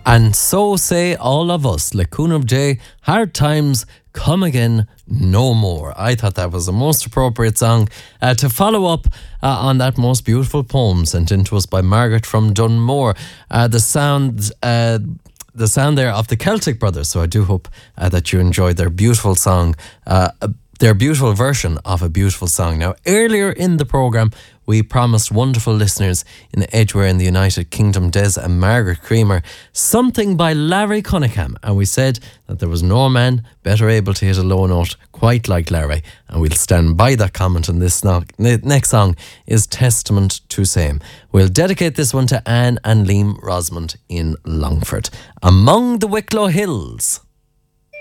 And so say all of us. Lacuna J, hard times come again no more. I thought that was the most appropriate song to follow up on that most beautiful poem sent in to us by Margaret from Dunmore. The sound there of the Celtic Brothers. So I do hope that you enjoyed their beautiful song, their beautiful version of a beautiful song. Now, earlier in the programme, we promised wonderful listeners in Edgware in the United Kingdom, Des and Margaret Creamer, something by Larry Cunningham. And we said that there was no man better able to hit a low note quite like Larry. And we'll stand by that comment. And this next song is Testament to Same. We'll dedicate this one to Anne and Liam Rosamond in Longford. Among the Wicklow Hills.